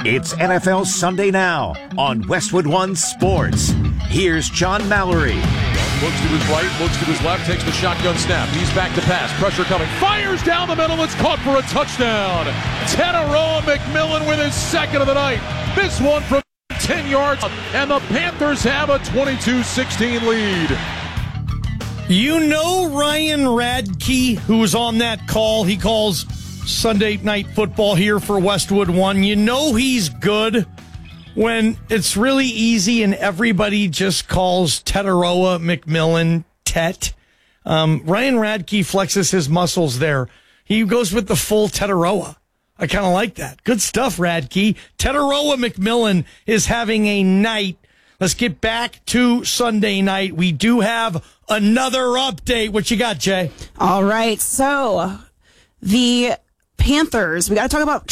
It's NFL Sunday Now on Westwood One Sports. Here's John Mallory. Looks to his right, looks to his left, takes the shotgun snap. He's back to pass. Pressure coming. Fires down the middle. It's caught for a touchdown. Tetairoa McMillan with his second of the night. This one from 10 yards. And the Panthers have a 22-16 lead. You know Ryan Radke, who was on that call. He calls Sunday Night Football here for Westwood One. You know he's good when it's really easy and everybody just calls Tetairoa McMillan Tet. Ryan Radke flexes his muscles there. He goes with the full Tetairoa. I kind of like that. Good stuff, Radke. Tetairoa McMillan is having a night. Let's get back to Sunday night. We do have another update. What you got, Jay? All right. So the Panthers, we got to talk about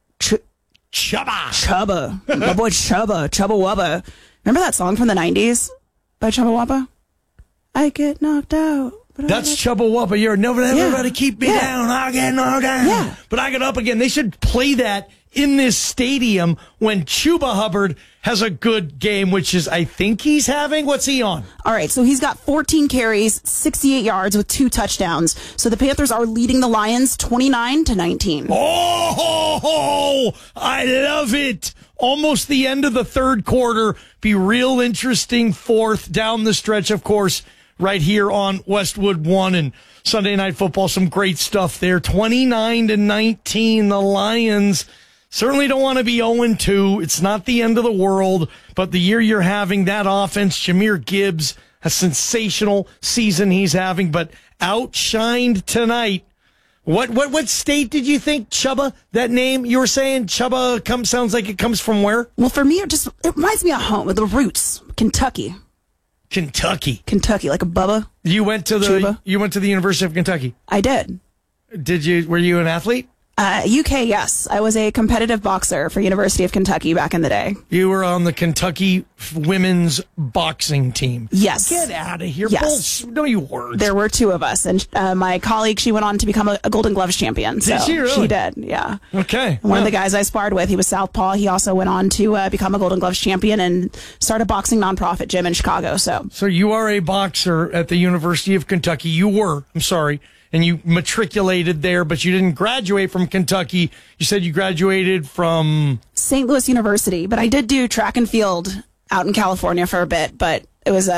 Chubba. My boy Chubba Wubba. Remember that song from the 90s by Chubba Wubba? I get knocked out. That's Chubba Wubba. You're never everybody keep me down. I get knocked down. Yeah. But I get up again. They should play that in this stadium when Chuba Hubbard has a good game, which is, I think he's having. What's he on? All right, so he's got 14 carries, 68 yards with 2 touchdowns. So the Panthers are leading the Lions 29-19. Oh, I love it. Almost the end of the third quarter. Be real interesting fourth down the stretch, of course, right here on Westwood One and Sunday Night Football. Some great stuff there. 29-19, the Lions certainly don't want to be 0-2. It's not the end of the world, but the year you're having, that offense, Jahmyr Gibbs, a sensational season he's having, but outshined tonight. What state did you think Chubba, that name you were saying, Chubba sounds like it comes from where? Well, for me, it reminds me of home, with the roots, Kentucky, like a Bubba. You went to the University of Kentucky. I did. Were you an athlete? UK, yes. I was a competitive boxer for University of Kentucky back in the day. You were on the Kentucky women's boxing team. Yes. Get out of here. Yes. No, you weren't. There were 2 of us. And my colleague, she went on to become a Golden Gloves champion. So did she really? She did, yeah. Okay. One of the guys I sparred with, he was southpaw. He also went on to become a Golden Gloves champion and start a boxing nonprofit gym in Chicago. So you are a boxer at the University of Kentucky. And you matriculated there, but you didn't graduate from Kentucky. You said you graduated from St. Louis University, but I did do track and field out in California for a bit, but it was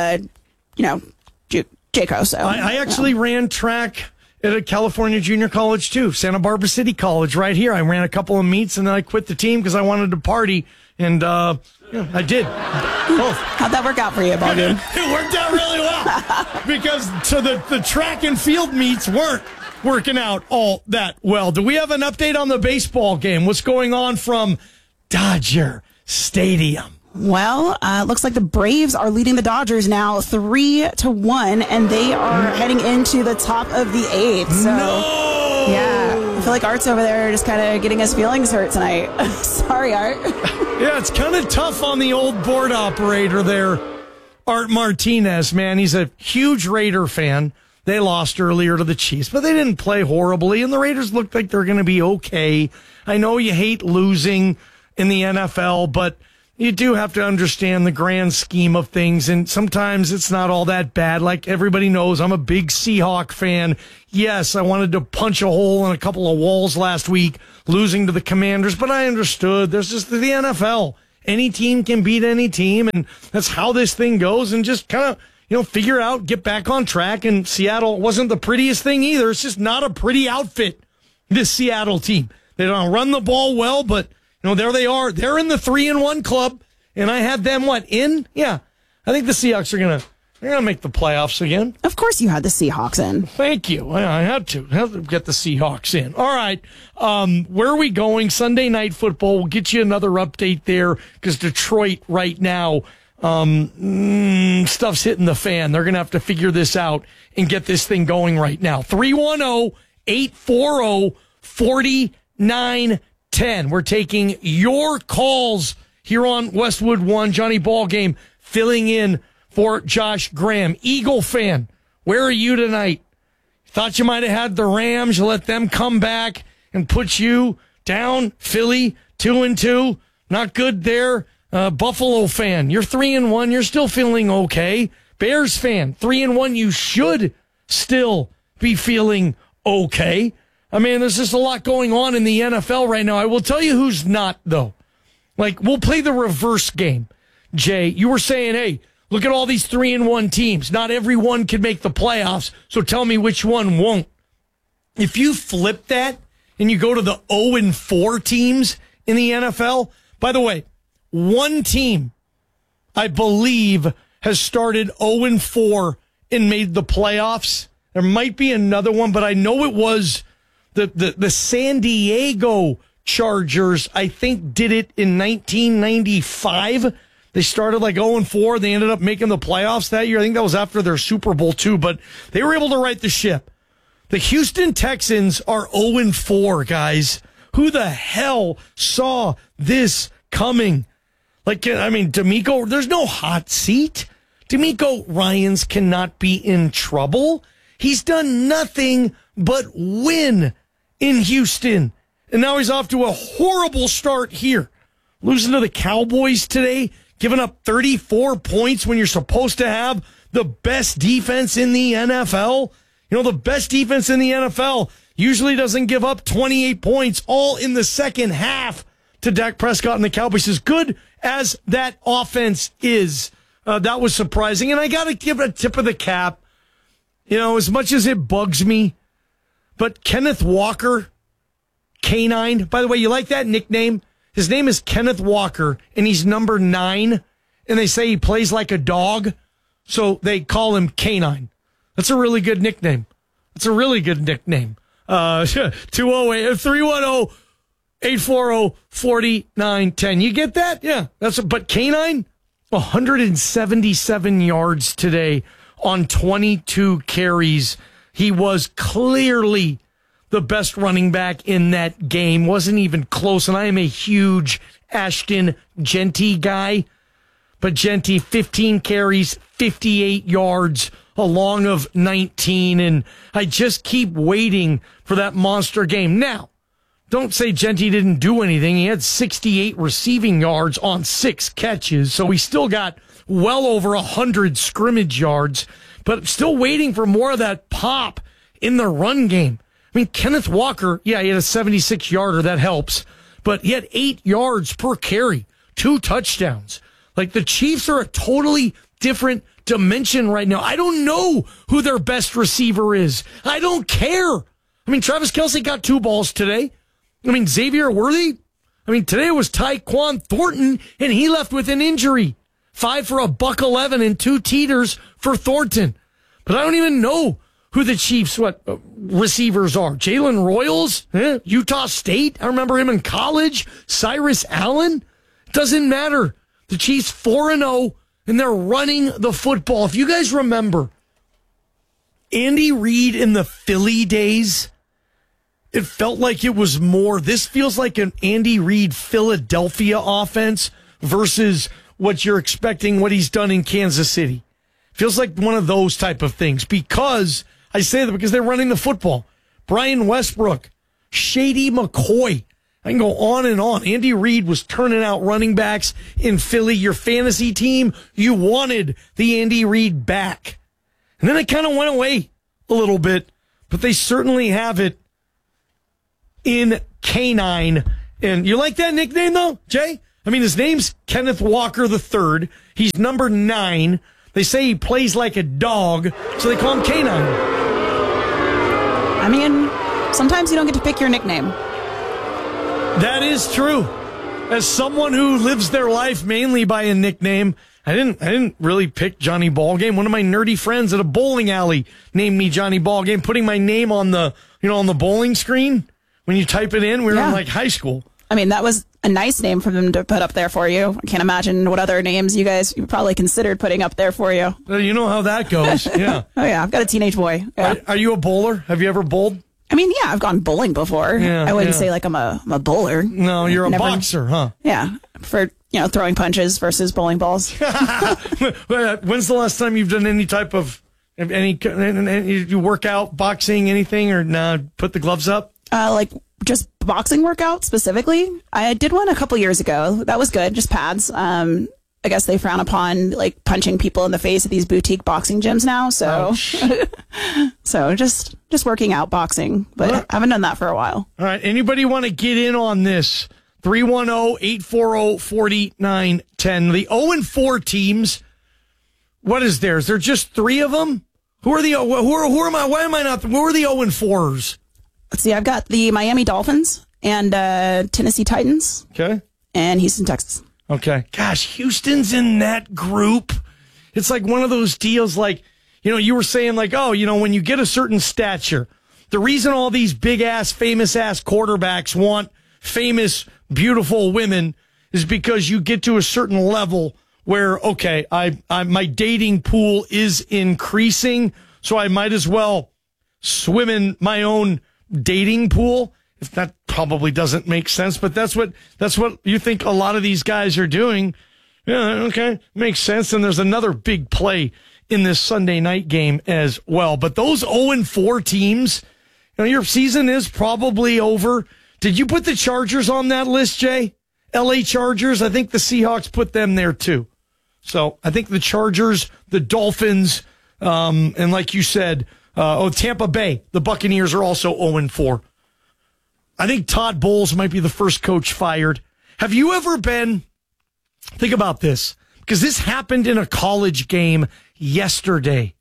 JCO. So I actually ran track at a California junior college too, Santa Barbara City College right here. I ran a couple of meets and then I quit the team because I wanted to party, and I did both. How'd that work out for you, Bogdan? It worked out really well because the track and field meets weren't working out all that well. Do we have an update on the baseball game? What's going on from Dodger Stadium? Well, looks like the Braves are leading the Dodgers now 3-1, and they are heading into the top of the 8th. So, no! Yeah, I feel like Art's over there just kind of getting his feelings hurt tonight. Sorry, Art. Yeah, it's kind of tough on the old board operator there, Art Martinez, man. He's a huge Raider fan. They lost earlier to the Chiefs, but they didn't play horribly, and the Raiders looked like they're going to be okay. I know you hate losing in the NFL, but you do have to understand the grand scheme of things, and sometimes it's not all that bad. Like everybody knows, I'm a big Seahawk fan. Yes, I wanted to punch a hole in a couple of walls last week, losing to the Commanders, but I understood. There's just the NFL. Any team can beat any team, and that's how this thing goes, and just kind of, figure out, get back on track. And Seattle wasn't the prettiest thing either. It's just not a pretty outfit, this Seattle team. They don't run the ball well, but there they are. They're in the 3-1 club, and I had them in? Yeah. I think the Seahawks are going to make the playoffs again. Of course you had the Seahawks in. Thank you. I had to get the Seahawks in. All right. Where are we going? Sunday Night Football. We'll get you another update there because Detroit right now, stuff's hitting the fan. They're going to have to figure this out and get this thing going right now. 310-840-4910. We're taking your calls here on Westwood One. Johnny Ballgame filling in for Josh Graham. Eagle fan, where are you tonight? Thought you might have had the Rams. You let them come back and put you down. Philly, 2-2. not good there. Buffalo fan, you're 3-1. You're still feeling okay. Bears fan, 3-1. You should still be feeling okay. I mean, there's just a lot going on in the NFL right now. I will tell you who's not, though. Like, we'll play the reverse game. Jay, you were saying, hey, look at all these 3-1 teams. Not every one can make the playoffs, so tell me which one won't. If you flip that and you go to the 0-4 teams in the NFL, by the way, one team, I believe, has started 0-4 and made the playoffs. There might be another one, but I know it was the San Diego Chargers, I think, did it in 1995. They started like 0-4. They ended up making the playoffs that year. I think that was after their Super Bowl too, but they were able to right the ship. The Houston Texans are 0-4, guys. Who the hell saw this coming? Like, I mean, DeMeco, there's no hot seat. DeMeco Ryans cannot be in trouble. He's done nothing but win in Houston. And now he's off to a horrible start here. Losing to the Cowboys today, giving up 34 points when you're supposed to have the best defense in the NFL. You know, the best defense in the NFL usually doesn't give up 28 points all in the second half to Dak Prescott and the Cowboys. As good as that offense is, that was surprising. And I got to give it a tip of the cap. You know, as much as it bugs me, but Kenneth Walker, K9, by the way, you like that nickname? His name is Kenneth Walker, and he's number 9, and they say he plays like a dog, so they call him K9. That's a really good nickname. That's a really good nickname. 340-840-4910. You get that? Yeah. But K9, 177 yards today on 22 carries. He was clearly the best running back in that game. Wasn't even close. And I am a huge Ashton Jeanty guy. But Jeanty, 15 carries, 58 yards, a long of 19. And I just keep waiting for that monster game. Now, don't say Jeanty didn't do anything. He had 68 receiving yards on 6 catches. So he still got well over 100 scrimmage yards. But still waiting for more of that pop in the run game. I mean, Kenneth Walker, yeah, he had a 76-yarder. That helps. But he had 8 yards per carry, 2 touchdowns. Like, the Chiefs are a totally different dimension right now. I don't know who their best receiver is. I don't care. I mean, Travis Kelce got 2 balls today. I mean, Xavier Worthy. I mean, today was Tyquan Thornton, and he left with an injury. 5 for $111 and 2 teeters for Thornton. But I don't even know who the Chiefs' receivers are. Jalen Royals, Utah State. I remember him in college. Cyrus Allen. Doesn't matter. The Chiefs 4-0, and they're running the football. If you guys remember, Andy Reid in the Philly days, it felt like it was more. This feels like an Andy Reid Philadelphia offense versus what you're expecting, what he's done in Kansas City. Feels like one of those type of things, because I say that because they're running the football. Brian Westbrook, Shady McCoy. I can go on and on. Andy Reid was turning out running backs in Philly. Your fantasy team, you wanted the Andy Reid back. And then it kind of went away a little bit, but they certainly have it in K9. And you like that nickname, though, Jay? I mean, his name's Kenneth Walker III. He's number 9. They say he plays like a dog, so they call him K9. I mean, sometimes you don't get to pick your nickname. That is true. As someone who lives their life mainly by a nickname, I didn't really pick Johnny Ballgame. One of my nerdy friends at a bowling alley named me Johnny Ballgame, putting my name on the bowling screen. When you type it in, we were in like high school. I mean, that was a nice name for them to put up there for you. I can't imagine what other names you probably considered putting up there for you. You know how that goes. Yeah. Oh, yeah. I've got a teenage boy. Yeah. Are you a bowler? Have you ever bowled? I mean, yeah, I've gone bowling before. Yeah, I wouldn't say like I'm a bowler. No, you're a boxer, huh? Yeah. For, throwing punches versus bowling balls. When's the last time you've done any type of, you work out, boxing, anything, or put the gloves up? Like just boxing workout specifically. I did one a couple years ago. That was good. Just pads. I guess they frown upon like punching people in the face at these boutique boxing gyms now. So, so just working out boxing, but I haven't done that for a while. All right. Anybody want to get in on this? 310-840-4910. The 0-4 teams. What is theirs? There just 3 of them? Who are the 0-4s? Let's see. I've got the Miami Dolphins and Tennessee Titans. Okay. And Houston, Texas. Okay. Gosh, Houston's in that group. It's like one of those deals like, you were saying like, when you get a certain stature, the reason all these big ass, famous ass quarterbacks want famous, beautiful women is because you get to a certain level where, okay, my dating pool is increasing, so I might as well swim in my own dating pool. If that probably doesn't make sense, but that's what you think a lot of these guys are doing. Yeah, okay, makes sense. And there's another big play in this Sunday night game as well. But those 0-4 teams, your season is probably over. Did you put the Chargers on that list, Jay? LA Chargers? I think the Seahawks put them there too. So I think the Chargers, the Dolphins, and like you said, Tampa Bay, the Buccaneers are also 0-4. I think Todd Bowles might be the first coach fired. Have you ever been, think about this, because this happened in a college game yesterday.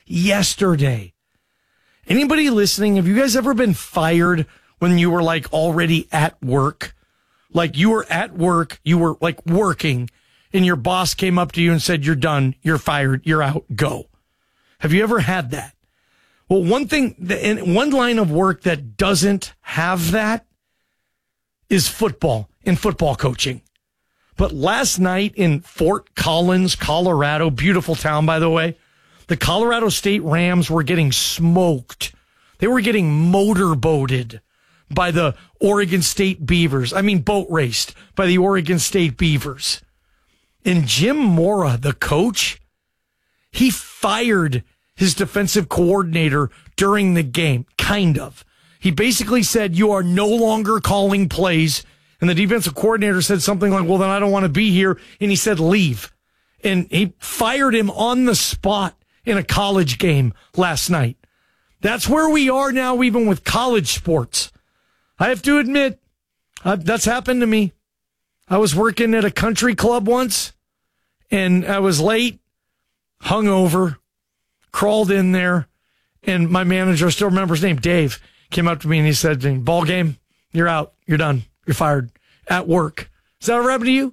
Anybody listening, have you guys ever been fired when you were like already at work? Like you were at work, you were like working, and your boss came up to you and said, you're done, you're fired, you're out, go. Have you ever had that? Well, one line of work that doesn't have that is football and football coaching. But last night in Fort Collins, Colorado, beautiful town, by the way, the Colorado State Rams were getting smoked. They were getting motorboated by the Oregon State Beavers. Boat raced by the Oregon State Beavers. And Jim Mora, the coach, he fired his defensive coordinator during the game, kind of. He basically said, you are no longer calling plays. And the defensive coordinator said something like, well, then I don't want to be here. And he said, leave. And he fired him on the spot in a college game last night. That's where we are now, even with college sports. I have to admit, that's happened to me. I was working at a country club once, and I was late, hungover, crawled in there, and my manager, I still remember his name, Dave, came up to me and he said, ball game, you're out, you're done, you're fired at work. Has that ever happened to you?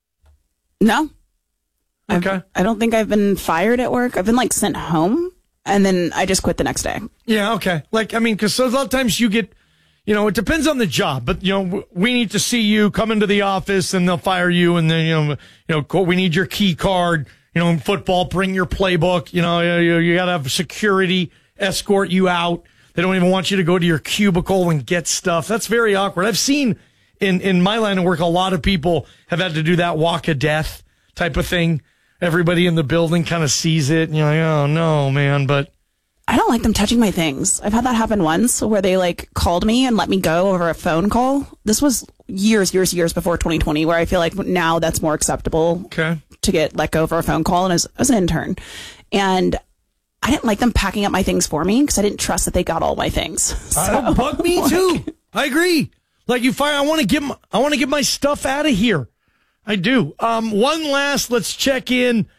No. Okay. I don't think I've been fired at work. I've been like sent home, and then I just quit the next day. Yeah, okay. Because a lot of times you get, it depends on the job, but, we need to see you come into the office and they'll fire you, and then, we need your key card. In football, bring your playbook. You got to have security escort you out. They don't even want you to go to your cubicle and get stuff. That's very awkward. I've seen in my line of work, a lot of people have had to do that walk of death type of thing. Everybody in the building kind of sees it, and you're like, oh no, man. But I don't like them touching my things. I've had that happen once where they like called me and let me go over a phone call. This was years before 2020, where I feel like now that's more acceptable. Okay. To get let go over a phone call, and as an intern. And I didn't like them packing up my things for me because I didn't trust that they got all my things. So, bug me too. I agree. Like you fire, I want to get my stuff out of here. I do. One last, let's check in